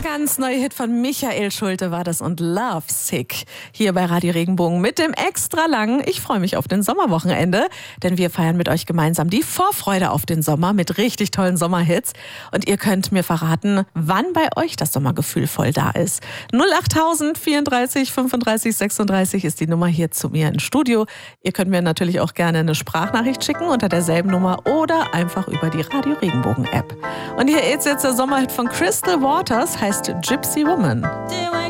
Ganz neue Hit von Michael Schulte war das und Love Sick hier bei Radio Regenbogen mit dem extra langen. Ich freue mich auf den Sommerwochenende, denn wir feiern mit euch gemeinsam die Vorfreude auf den Sommer mit richtig tollen Sommerhits. Und ihr könnt mir verraten, wann bei euch das Sommergefühl voll da ist. 08000 34 35 36 ist die Nummer hier zu mir ins Studio. Ihr könnt mir natürlich auch gerne eine Sprachnachricht schicken unter derselben Nummer oder einfach über die Radio Regenbogen App. Und hier ist jetzt der Sommerhit von Crystal Waters, heißt Gypsy Woman.